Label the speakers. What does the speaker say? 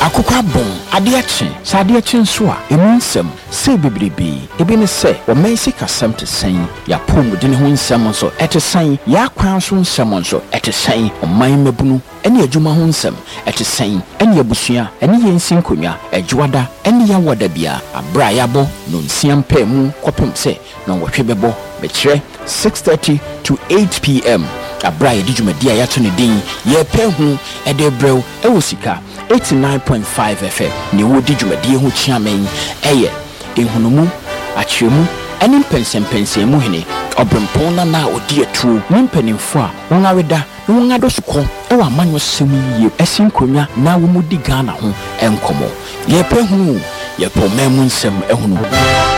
Speaker 1: akokwa bon ade ache sa ade ache nso a emu nsem se bebrebe ebi ne se o mensi kasam te sen ya pom de ne ho nsem nso ete sen ya kwan so nsem nso ete sen o man mabunu ene adwuma ho nsem ete sen ene abusua ene yensi nkonwa adwada ene ya wada bia abra yabo no nsiam pa mu kopem se no wohwe bebo be kire 6:30 to 8 p.m. abra ye djumadi ya to ne din ye pe hu ede brew e wo sika 89.5 FM ne wo djumadi ho chiamen eye ehunumu achemu ene pensem mu hene obrempon na odi atu nimpanimfo a won aweda na won adosukọ e wa manyo sem yie esinkonwa na wo mudi Ghana ho enkomo ye pe hu ye po memu nsem ehunu